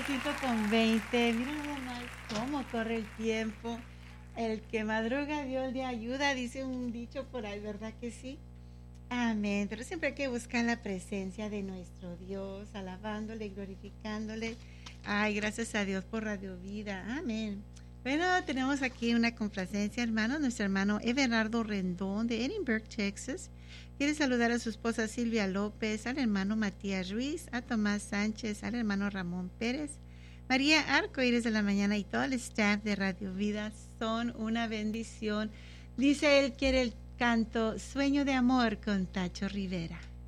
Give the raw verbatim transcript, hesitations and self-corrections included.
cinco con veinte. Mira nada más cómo corre el tiempo. El que madruga Dios le ayuda, dice un dicho por ahí, ¿verdad que sí? Amén. Pero siempre hay que buscar la presencia de nuestro Dios, alabándole, glorificándole. Ay, gracias a Dios por Radio Vida. Amén. Bueno, tenemos aquí una complacencia, hermano. Nuestro hermano Everardo Rendón de Edinburgh, Texas. Quiere saludar a su esposa Silvia López, al hermano Matías Ruiz, a Tomás Sánchez, al hermano Ramón Pérez, María Arcoíris de la Mañana y todo el staff de Radio Vida. Son una bendición. Dice él, quiere el canto Sueño de Amor con Tacho Rivera.